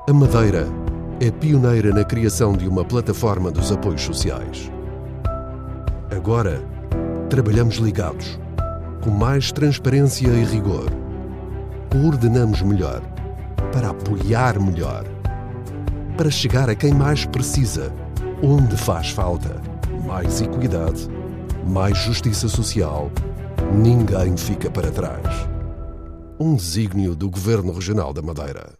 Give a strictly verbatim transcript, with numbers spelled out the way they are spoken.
A Madeira é pioneira na criação de uma plataforma dos apoios sociais. Agora, trabalhamos ligados, com mais transparência e rigor. Coordenamos melhor, para apoiar melhor, para chegar a quem mais precisa, onde faz falta. Mais equidade, mais justiça social. Ninguém fica para trás. Um desígnio do Governo Regional da Madeira.